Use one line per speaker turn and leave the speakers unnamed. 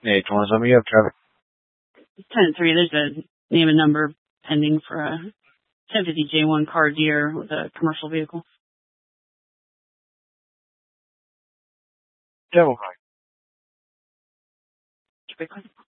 Hey, 27, you have traffic.
10-3, there's a name and number pending for a 1050 J1 car deer with a commercial vehicle.
Devil.
Typically.